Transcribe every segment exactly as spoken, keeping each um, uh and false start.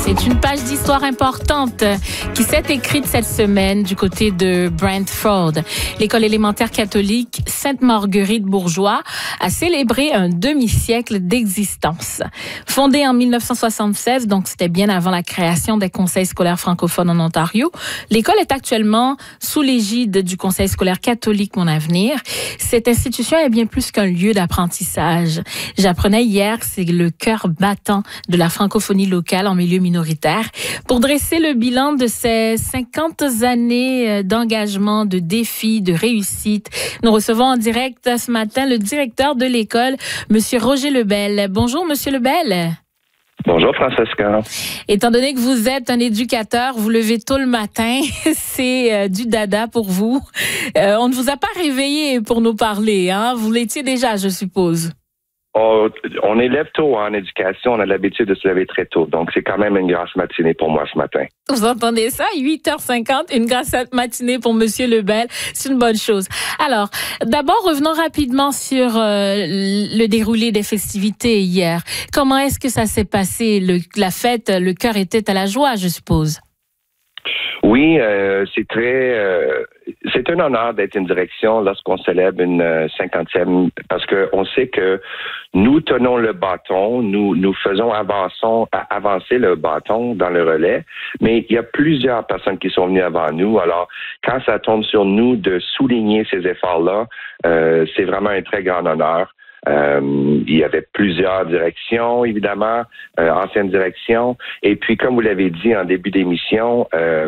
C'est une page d'histoire importante qui s'est écrite cette semaine du côté de Brantford. L'école élémentaire catholique Sainte-Marguerite-Bourgeois a célébré un demi-siècle d'existence. Fondée en mille neuf cent soixante-seize, donc c'était bien avant la création des conseils scolaires francophones en Ontario, l'école est actuellement sous l'égide du Conseil scolaire catholique Mon Avenir. Cette institution est bien plus qu'un lieu d'apprentissage. J'apprenais hier que c'est le cœur battant de la francophonie locale en milieu minoritaire. Pour dresser le bilan de ces cinquante années d'engagement, de défis, de réussite, nous recevons en direct ce matin le directeur de l'école, Monsieur Roger Lebel. Bonjour, Monsieur Lebel. Bonjour, Francesca. Étant donné que vous êtes un éducateur, vous levez tôt le matin, c'est euh, du dada pour vous. Euh, on ne vous a pas réveillé pour nous parler, hein? Vous l'étiez déjà, je suppose. On, on élève tôt en éducation, on a l'habitude de se lever très tôt. Donc, c'est quand même une grasse matinée pour moi ce matin. Vous entendez ça? huit heures cinquante, une grasse matinée pour Monsieur Lebel. C'est une bonne chose. Alors, d'abord, revenons rapidement sur euh, le déroulé des festivités hier. Comment est-ce que ça s'est passé? Le, la fête, le cœur était à la joie, je suppose. Oui, euh, c'est très... Euh, c'est un honneur d'être une direction lorsqu'on célèbre une euh, cinquantième, parce que on sait que nous tenons le bâton, nous nous faisons avançons, avancer le bâton dans le relais, mais il y a plusieurs personnes qui sont venues avant nous. Alors, quand ça tombe sur nous de souligner ces efforts-là, euh, c'est vraiment un très grand honneur. Euh, il y avait plusieurs directions, évidemment, euh, anciennes directions. Et puis, comme vous l'avez dit en début d'émission, euh,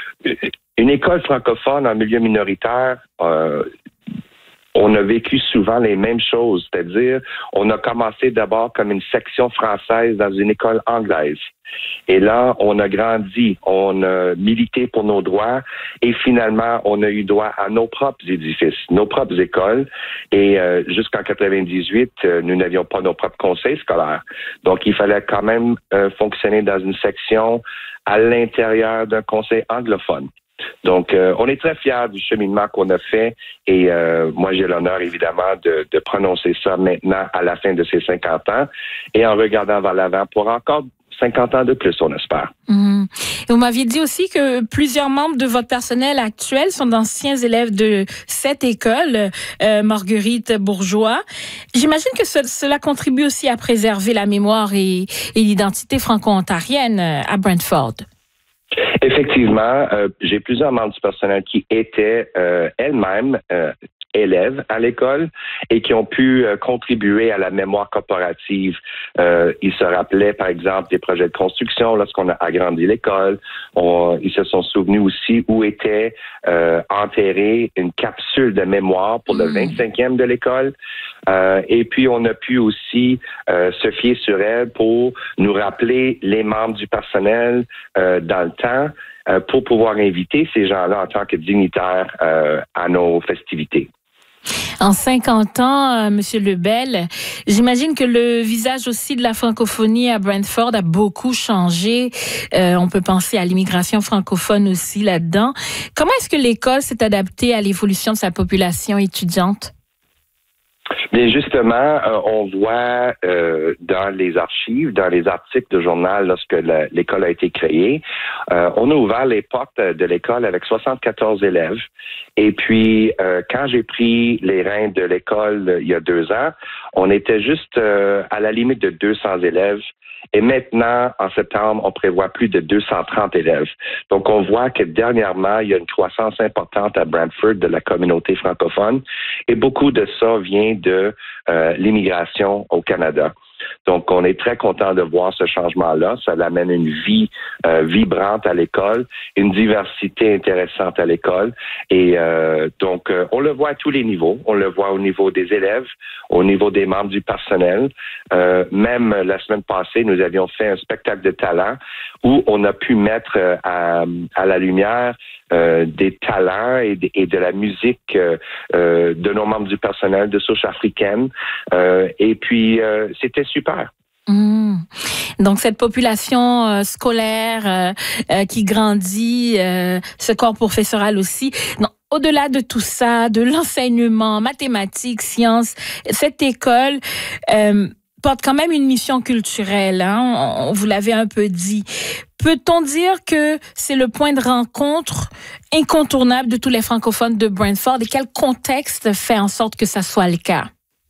une école francophone en milieu minoritaire, euh, on a vécu souvent les mêmes choses, c'est-à-dire on a commencé d'abord comme une section française dans une école anglaise. Et là, on a grandi, on a milité pour nos droits et finalement, on a eu droit à nos propres édifices, nos propres écoles. Et euh, jusqu'en quatre-vingt-dix-huit, euh, nous n'avions pas nos propres conseils scolaires. Donc, il fallait quand même euh, fonctionner dans une section à l'intérieur d'un conseil anglophone. Donc, euh, on est très fiers du cheminement qu'on a fait et euh, moi, j'ai l'honneur, évidemment, de, de prononcer ça maintenant à la fin de ces cinquante ans et en regardant vers l'avant pour encore cinquante ans de plus, on espère. Mmh. Et vous m'aviez dit aussi que plusieurs membres de votre personnel actuel sont d'anciens élèves de cette école, euh, Marguerite Bourgeois. J'imagine que ce, cela contribue aussi à préserver la mémoire et, et l'identité franco-ontarienne à Brantford. Effectivement, euh, j'ai plusieurs membres du personnel qui étaient euh, elles-mêmes euh, élèves à l'école et qui ont pu euh, contribuer à la mémoire corporative. Euh, ils se rappelaient, par exemple, des projets de construction lorsqu'on a agrandi l'école. On, ils se sont souvenus aussi où était euh, enterrée une capsule de mémoire pour le vingt-cinquième de l'école. Euh, et puis, on a pu aussi euh, se fier sur elle pour nous rappeler les membres du personnel euh, dans le temps euh, pour pouvoir inviter ces gens-là en tant que dignitaires euh, à nos festivités. En cinquante ans, euh, Monsieur Lebel, j'imagine que le visage aussi de la francophonie à Brantford a beaucoup changé. Euh, on peut penser à l'immigration francophone aussi là-dedans. Comment est-ce que l'école s'est adaptée à l'évolution de sa population étudiante? Bien justement, euh, on voit euh, dans les archives, dans les articles de journal lorsque la, l'école a été créée, euh, on a ouvert les portes de l'école avec soixante-quatorze élèves. Et puis, euh, quand j'ai pris les rênes de l'école euh, il y a deux ans, on était juste euh, à la limite de deux cents élèves. Et maintenant, en septembre, on prévoit plus de deux cent trente élèves. Donc, on voit que dernièrement, il y a une croissance importante à Brantford de la communauté francophone. Et beaucoup de ça vient de euh, l'immigration au Canada. Donc, on est très content de voir ce changement-là. Ça amène une vie euh, vibrante à l'école, une diversité intéressante à l'école. Et euh, donc, euh, on le voit à tous les niveaux. On le voit au niveau des élèves, au niveau des membres du personnel. Euh, même la semaine passée, nous avions fait un spectacle de talent où on a pu mettre euh, à, à la lumière euh, des talents et de, et de la musique euh, euh, de nos membres du personnel de souche africaine. Euh, et puis, euh, c'était super. Mmh. Donc, cette population euh, scolaire euh, euh, qui grandit, euh, ce corps professoral aussi. Non, au-delà de tout ça, de l'enseignement, mathématiques, sciences, cette école... Euh, porte quand même une mission culturelle, hein? On, vous l'avez un peu dit. Peut-on dire que c'est le point de rencontre incontournable de tous les francophones de Brantford et quel contexte fait en sorte que ça soit le cas?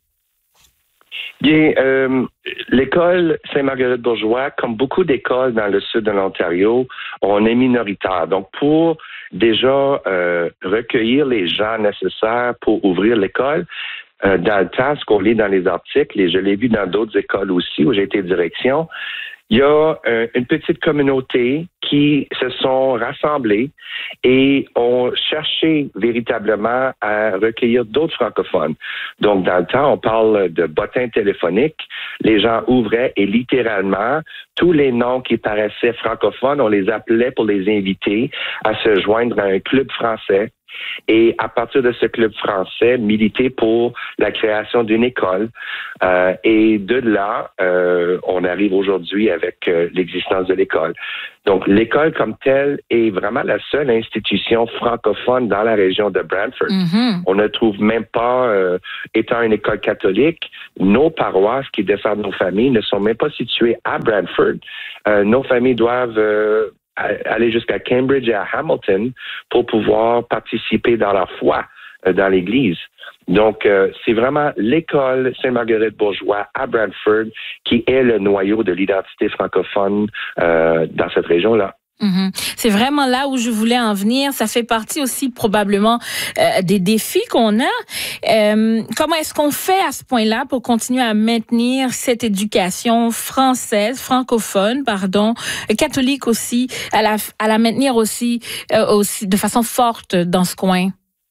Bien, euh, l'école Sainte-Marguerite-Bourgeois, comme beaucoup d'écoles dans le sud de l'Ontario, on est minoritaire. Donc, pour déjà euh, recueillir les gens nécessaires pour ouvrir l'école, euh, dans le temps, ce qu'on lit dans les articles, et je l'ai vu dans d'autres écoles aussi où j'ai été direction, il y a euh, une petite communauté qui se sont rassemblés et ont cherché véritablement à recueillir d'autres francophones. Donc, dans le temps, on parle de bottins téléphoniques. Les gens ouvraient et littéralement, tous les noms qui paraissaient francophones, on les appelait pour les inviter à se joindre à un club français. Et à partir de ce club français, militer pour la création d'une école. Euh, et de là, euh, on arrive aujourd'hui avec euh, l'existence de l'école. Donc, l'école comme telle est vraiment la seule institution francophone dans la région de Brantford. Mm-hmm. On ne trouve même pas, euh, étant une école catholique, nos paroisses qui descendent nos familles ne sont même pas situées à Brantford. Euh, nos familles doivent... Euh, aller jusqu'à Cambridge et à Hamilton pour pouvoir participer dans la foi euh, dans l'Église. Donc, euh, c'est vraiment l'école Sainte-Marguerite-Bourgeois à Brantford qui est le noyau de l'identité francophone euh, dans cette région-là. Mm-hmm. C'est vraiment là où je voulais en venir. Ça fait partie aussi probablement euh, des défis qu'on a. Euh, comment est-ce qu'on fait à ce point-là pour continuer à maintenir cette éducation française, francophone, pardon, catholique aussi, à la, à la maintenir aussi, euh, aussi de façon forte dans ce coin?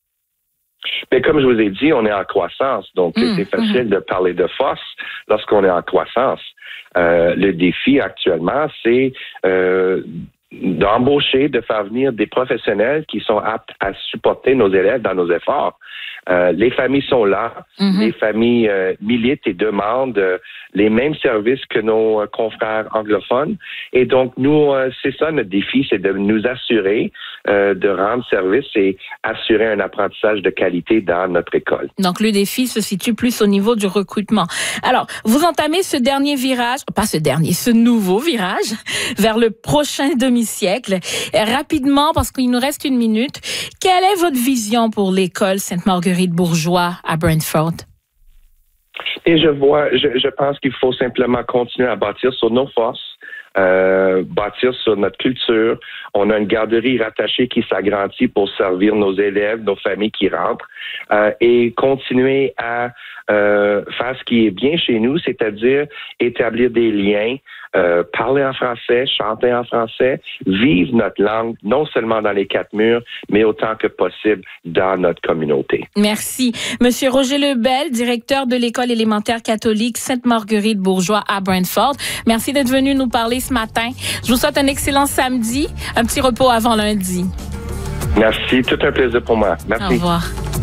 Mais comme je vous ai dit, on est en croissance. Donc, mmh, c'est facile mmh. de parler de force lorsqu'on est en croissance. Euh, le défi actuellement, c'est... Euh, d'embaucher, de faire venir des professionnels qui sont aptes à supporter nos élèves dans nos efforts. Euh, les familles sont là, mm-hmm. les familles euh, militent et demandent euh, les mêmes services que nos euh, confrères anglophones. Et donc, nous, euh, c'est ça notre défi, c'est de nous assurer euh, de rendre service et assurer un apprentissage de qualité dans notre école. Donc, le défi se situe plus au niveau du recrutement. Alors, vous entamez ce dernier virage, pas ce dernier, ce nouveau virage vers le prochain demi-siècle. Rapidement, parce qu'il nous reste une minute, quelle est votre vision pour l'école Sainte-Marguerite-Bourgeois à Brantford? Et je vois, je, je pense qu'il faut simplement continuer à bâtir sur nos forces, euh, bâtir sur notre culture. On a une garderie rattachée qui s'agrandit pour servir nos élèves, nos familles qui rentrent, euh, et continuer à euh, faire ce qui est bien chez nous, c'est-à-dire établir des liens, euh, parler en français, chanter en français, vivre notre langue, non seulement dans les quatre murs, mais autant que possible dans notre communauté. Merci. Monsieur Roger Lebel, directeur de l'école élémentaire catholique Sainte-Marguerite-Bourgeois à Brantford. Merci d'être venu nous parler ce matin. Je vous souhaite un excellent samedi, un petit repos avant lundi. Merci, tout un plaisir pour moi. Merci. Au revoir.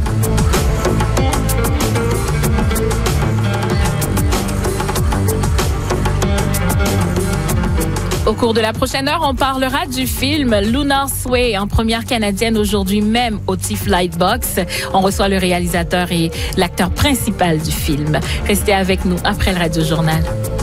Au cours de la prochaine heure, on parlera du film Lunar Sway, en première canadienne aujourd'hui même au TIFF Lightbox. On reçoit le réalisateur et l'acteur principal du film. Restez avec nous après le Radio Journal.